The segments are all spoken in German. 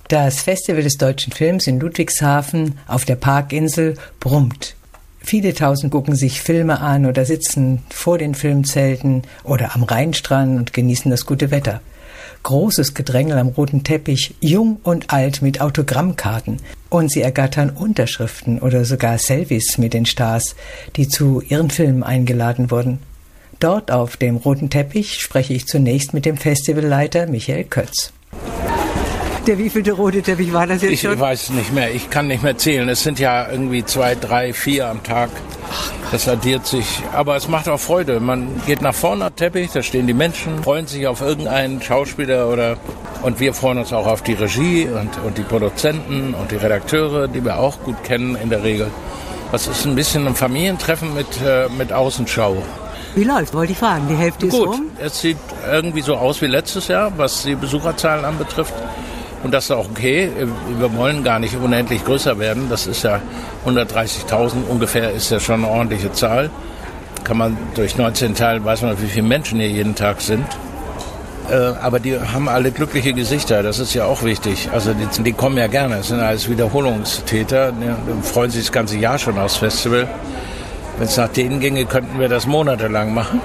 Das Festival des deutschen Films in Ludwigshafen auf der Parkinsel brummt. Viele Tausend gucken sich Filme an oder sitzen vor den Filmzelten oder am Rheinstrand und genießen das gute Wetter. Großes Gedrängel am roten Teppich, jung und alt mit Autogrammkarten. Und sie ergattern Unterschriften oder sogar Selfies mit den Stars, die zu ihren Filmen eingeladen wurden. Dort auf dem roten Teppich spreche ich zunächst mit dem Festivalleiter Michael Kötz. Der wievielte rote Teppich war das jetzt schon? Ich weiß nicht mehr, ich kann nicht mehr zählen. Es sind ja irgendwie 2, 3, 4 am Tag. Das addiert sich, aber es macht auch Freude. Man geht nach vorne am Teppich, da stehen die Menschen, freuen sich auf irgendeinen Schauspieler und wir freuen uns auch auf die Regie und die Produzenten und die Redakteure, die wir auch gut kennen in der Regel. Das ist ein bisschen ein Familientreffen mit Außenschau. Wie läuft? Wollte ich fragen. Die Hälfte ist rum? Gut, es sieht irgendwie so aus wie letztes Jahr, was die Besucherzahlen anbetrifft. Und das ist auch okay. Wir wollen gar nicht unendlich größer werden. Das ist ja 130.000 ungefähr, ist ja schon eine ordentliche Zahl. Kann man durch 19 teilen, weiß man, wie viele Menschen hier jeden Tag sind. Aber die haben alle glückliche Gesichter, das ist ja auch wichtig. Also die kommen ja gerne, das sind alles Wiederholungstäter. Die freuen sich das ganze Jahr schon aufs Festival. Wenn es nach denen ginge, könnten wir das monatelang machen.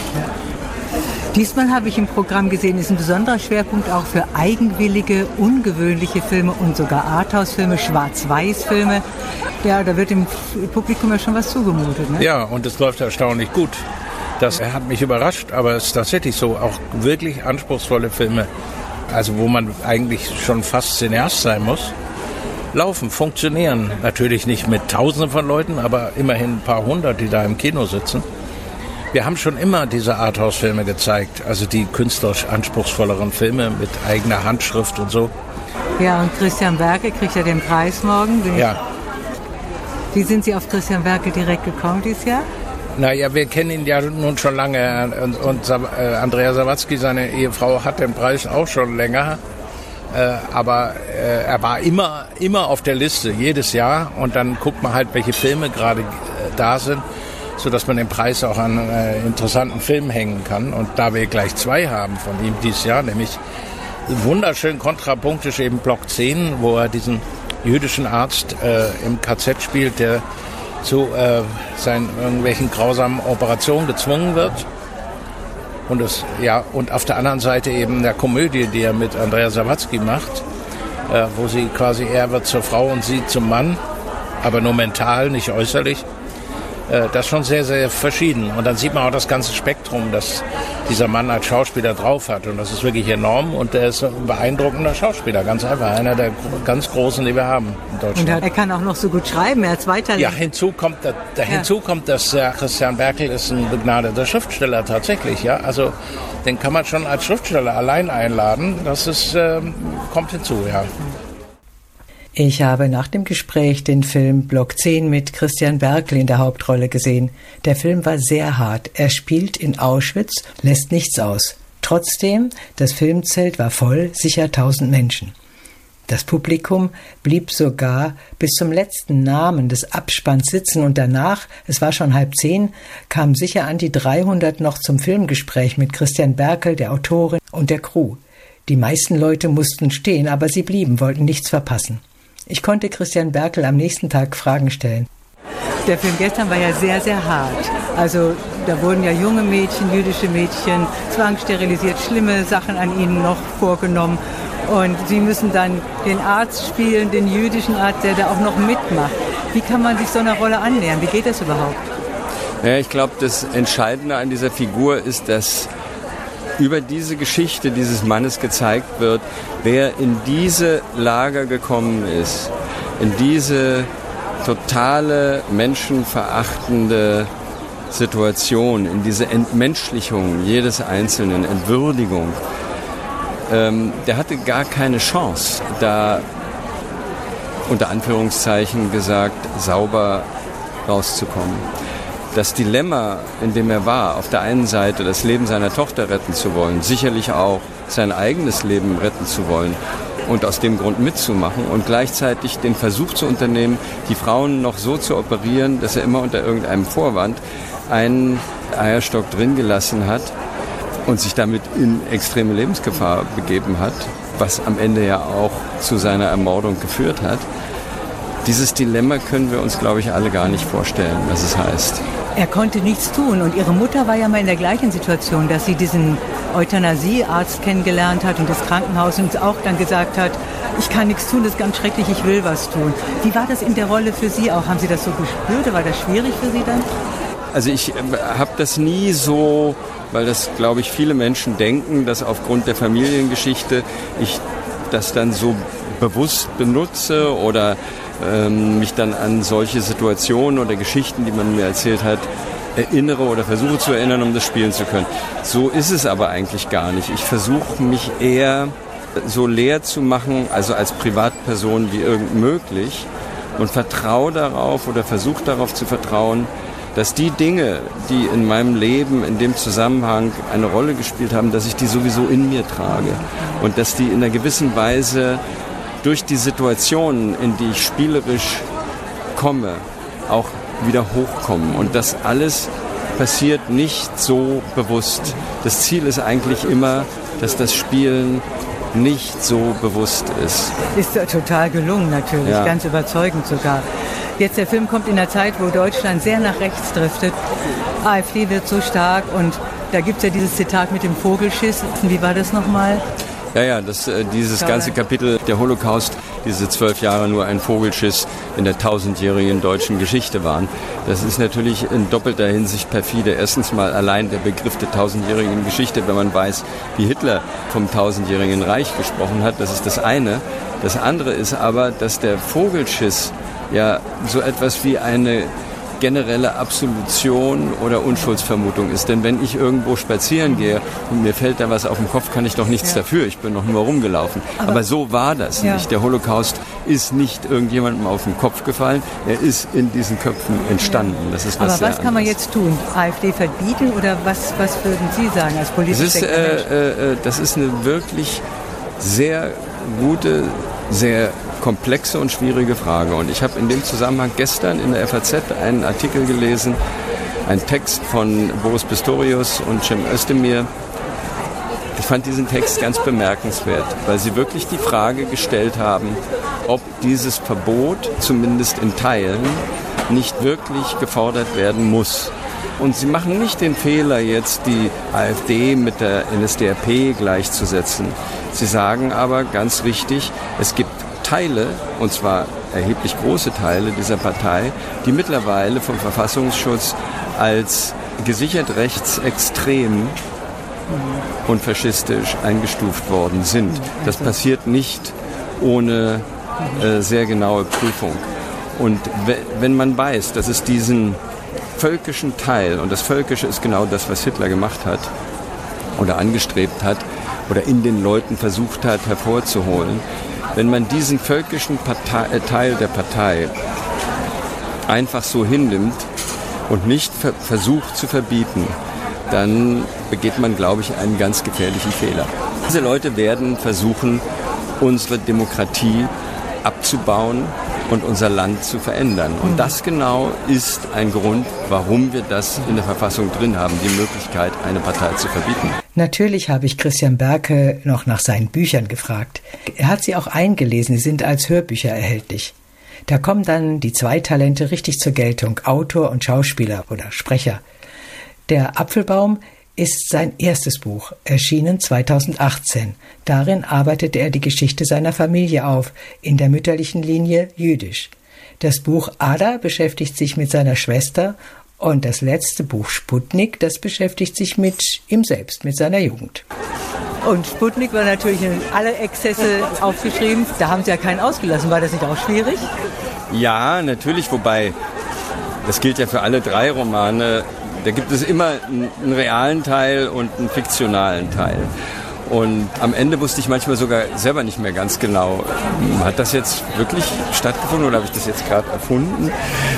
Diesmal habe ich im Programm gesehen, ist ein besonderer Schwerpunkt auch für eigenwillige, ungewöhnliche Filme und sogar Arthouse-Filme, Schwarz-Weiß-Filme. Ja, da wird dem Publikum ja schon was zugemutet, ne? Ja, und es läuft erstaunlich gut. Das hat mich überrascht, aber es ist tatsächlich so, auch wirklich anspruchsvolle Filme, also wo man eigentlich schon fast Cineast sein muss, laufen, funktionieren. Natürlich nicht mit Tausenden von Leuten, aber immerhin ein paar hundert, die da im Kino sitzen. Wir haben schon immer diese Arthouse-Filme gezeigt, also die künstlerisch anspruchsvolleren Filme mit eigener Handschrift und so. Ja, und Christian Berkel kriegt ja den Preis morgen. Ja. Wie sind Sie auf Christian Berkel direkt gekommen dieses Jahr? Naja, wir kennen ihn ja nun schon lange und Andrea Sawatzki, seine Ehefrau, hat den Preis auch schon länger. Aber er war immer auf der Liste, jedes Jahr. Und dann guckt man halt, welche Filme gerade da sind, sodass man den Preis auch an interessanten Filmen hängen kann. Und da wir gleich 2 haben von ihm dieses Jahr, nämlich wunderschön kontrapunktisch eben Block 10, wo er diesen jüdischen Arzt im KZ spielt, der zu seinen irgendwelchen grausamen Operationen gezwungen wird. Und auf der anderen Seite eben der Komödie, die er mit Andrea Sawatzki macht, wo sie quasi, er wird zur Frau und sie zum Mann, aber nur mental, nicht äußerlich. Das ist schon sehr, sehr verschieden. Und dann sieht man auch das ganze Spektrum, das dieser Mann als Schauspieler drauf hat. Und das ist wirklich enorm. Und er ist ein beeindruckender Schauspieler, ganz einfach. Einer der ganz Großen, die wir haben in Deutschland. Und er kann auch noch so gut schreiben, er hat 2 Talente. Ja, hinzu kommt, dass Christian Berkel ist ein begnadeter Schriftsteller tatsächlich. Ja, also den kann man schon als Schriftsteller allein einladen. Das ist, kommt hinzu, ja. Ich habe nach dem Gespräch den Film Block 10 mit Christian Berkel in der Hauptrolle gesehen. Der Film war sehr hart. Er spielt in Auschwitz, lässt nichts aus. Trotzdem, das Filmzelt war voll, sicher 1000 Menschen. Das Publikum blieb sogar bis zum letzten Namen des Abspanns sitzen und danach, es war schon 9:30, kamen sicher an die 300 noch zum Filmgespräch mit Christian Berkel, der Autorin und der Crew. Die meisten Leute mussten stehen, aber sie blieben, wollten nichts verpassen. Ich konnte Christian Berkel am nächsten Tag Fragen stellen. Der Film gestern war ja sehr, sehr hart. Also da wurden ja junge Mädchen, jüdische Mädchen zwangssterilisiert, schlimme Sachen an ihnen noch vorgenommen. Und sie müssen dann den Arzt spielen, den jüdischen Arzt, der da auch noch mitmacht. Wie kann man sich so einer Rolle annähern? Wie geht das überhaupt? Ja, ich glaube, das Entscheidende an dieser Figur ist, dass über diese Geschichte dieses Mannes gezeigt wird, wer in diese Lager gekommen ist, in diese totale menschenverachtende Situation, in diese Entmenschlichung jedes Einzelnen, Entwürdigung, der hatte gar keine Chance, da unter Anführungszeichen gesagt, sauber rauszukommen. Das Dilemma, in dem er war, auf der einen Seite das Leben seiner Tochter retten zu wollen, sicherlich auch sein eigenes Leben retten zu wollen und aus dem Grund mitzumachen und gleichzeitig den Versuch zu unternehmen, die Frauen noch so zu operieren, dass er immer unter irgendeinem Vorwand einen Eierstock drin gelassen hat und sich damit in extreme Lebensgefahr begeben hat, was am Ende ja auch zu seiner Ermordung geführt hat. Dieses Dilemma können wir uns, glaube ich, alle gar nicht vorstellen, was es heißt. Er konnte nichts tun und ihre Mutter war ja mal in der gleichen Situation, dass sie diesen Euthanasiearzt kennengelernt hat und das Krankenhaus und auch dann gesagt hat, ich kann nichts tun, das ist ganz schrecklich, ich will was tun. Wie war das in der Rolle für Sie auch? Haben Sie das so gespürt oder war das schwierig für Sie dann? Also ich habe das nie so, weil das, glaube ich, viele Menschen denken, dass aufgrund der Familiengeschichte ich das dann so bewusst benutze oder mich dann an solche Situationen oder Geschichten, die man mir erzählt hat, erinnere oder versuche zu erinnern, um das spielen zu können. So ist es aber eigentlich gar nicht. Ich versuche mich eher so leer zu machen, also als Privatperson wie irgend möglich und vertraue darauf oder versuche darauf zu vertrauen, dass die Dinge, die in meinem Leben in dem Zusammenhang eine Rolle gespielt haben, dass ich die sowieso in mir trage und dass die in einer gewissen Weise durch die Situationen, in die ich spielerisch komme, auch wieder hochkommen. Und das alles passiert nicht so bewusst. Das Ziel ist eigentlich immer, dass das Spielen nicht so bewusst ist. Ist total gelungen natürlich, ja. Ganz überzeugend sogar. Jetzt der Film kommt in einer Zeit, wo Deutschland sehr nach rechts driftet. AfD wird so stark und da gibt es ja dieses Zitat mit dem Vogelschiss. Wie war das nochmal? Ja, dieses ganze Kapitel, der Holocaust, diese 12 Jahre nur ein Vogelschiss in der 1000-jährigen deutschen Geschichte waren. Das ist natürlich in doppelter Hinsicht perfide. Erstens mal allein der Begriff der 1000-jährigen Geschichte, wenn man weiß, wie Hitler vom 1000-jährigen Reich gesprochen hat, das ist das eine. Das andere ist aber, dass der Vogelschiss ja so etwas wie eine generelle Absolution oder Unschuldsvermutung ist. Denn wenn ich irgendwo spazieren gehe und mir fällt da was auf den Kopf, kann ich doch nichts dafür. Ich bin doch nur rumgelaufen. Aber so war das nicht. Der Holocaust ist nicht irgendjemandem auf den Kopf gefallen. Er ist in diesen Köpfen entstanden. Das ist was Aber was kann man jetzt tun? AfD verbieten oder was würden Sie sagen als politischer Mensch? Das ist eine wirklich sehr gute, sehr komplexe und schwierige Frage. Und ich habe in dem Zusammenhang gestern in der FAZ einen Artikel gelesen, einen Text von Boris Pistorius und Cem Özdemir. Ich fand diesen Text ganz bemerkenswert, weil sie wirklich die Frage gestellt haben, ob dieses Verbot, zumindest in Teilen, nicht wirklich gefordert werden muss. Und sie machen nicht den Fehler, jetzt die AfD mit der NSDAP gleichzusetzen. Sie sagen aber ganz richtig, es gibt Teile, und zwar erheblich große Teile dieser Partei, die mittlerweile vom Verfassungsschutz als gesichert rechtsextrem und faschistisch eingestuft worden sind. Das passiert nicht ohne sehr genaue Prüfung. Und wenn man weiß, dass es diesen völkischen Teil, und das Völkische ist genau das, was Hitler gemacht hat oder angestrebt hat oder in den Leuten versucht hat hervorzuholen, wenn man diesen völkischen Teil der Partei einfach so hinnimmt und nicht versucht zu verbieten, dann begeht man, glaube ich, einen ganz gefährlichen Fehler. Diese Leute werden versuchen, unsere Demokratie abzubauen und unser Land zu verändern. Und das genau ist ein Grund, warum wir das in der Verfassung drin haben, die Möglichkeit, eine Partei zu verbieten. Natürlich habe ich Christian Berke noch nach seinen Büchern gefragt. Er hat sie auch eingelesen, sie sind als Hörbücher erhältlich. Da kommen dann die zwei Talente richtig zur Geltung, Autor und Schauspieler oder Sprecher. Der Apfelbaum ist sein erstes Buch, erschienen 2018. Darin arbeitete er die Geschichte seiner Familie auf, in der mütterlichen Linie jüdisch. Das Buch Ada beschäftigt sich mit seiner Schwester und das letzte Buch Sputnik, das beschäftigt sich mit ihm selbst, mit seiner Jugend. Und Sputnik war natürlich in alle Exzesse aufgeschrieben. Da haben Sie ja keinen ausgelassen. War das nicht auch schwierig? Ja, natürlich, wobei, das gilt ja für alle drei Romane. Da gibt es immer einen realen Teil und einen fiktionalen Teil. Und am Ende wusste ich manchmal sogar selber nicht mehr ganz genau, hat das jetzt wirklich stattgefunden oder habe ich das jetzt gerade erfunden?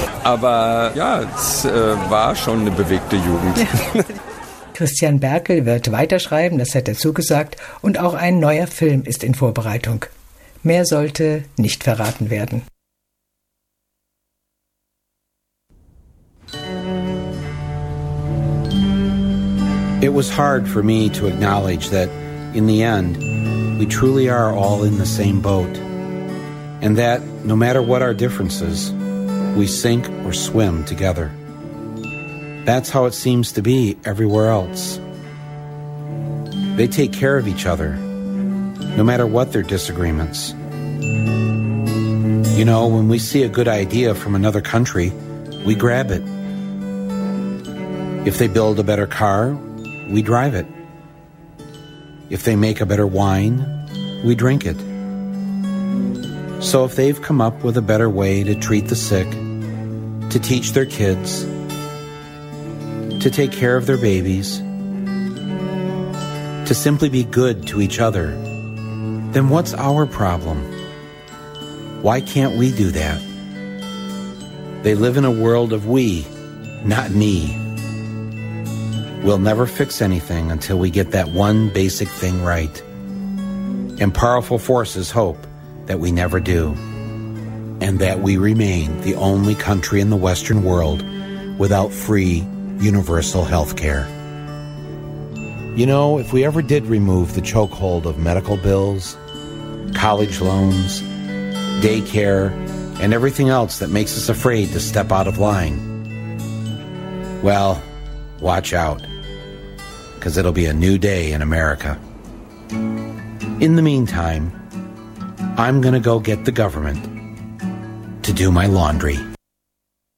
Aber ja, es war schon eine bewegte Jugend. Ja. Christian Berkel wird weiterschreiben, das hat er zugesagt, und auch ein neuer Film ist in Vorbereitung. Mehr sollte nicht verraten werden. It was hard for me to acknowledge that, in the end, we truly are all in the same boat, and that no matter what our differences, we sink or swim together. That's how it seems to be everywhere else. They take care of each other, no matter what their disagreements. You know, when we see a good idea from another country, we grab it. If they build a better car, we drive it. If they make a better wine, we drink it. So if they've come up with a better way to treat the sick, to teach their kids, to take care of their babies, to simply be good to each other, then what's our problem? Why can't we do that? They live in a world of we, not me. We'll never fix anything until we get that one basic thing right. And powerful forces hope that we never do, and that we remain the only country in the Western world without free, universal health care. You know, if we ever did remove the chokehold of medical bills, college loans, daycare, and everything else that makes us afraid to step out of line, well, watch out, because it'll be a new day in America. In the meantime, I'm going to go get the government to do my laundry.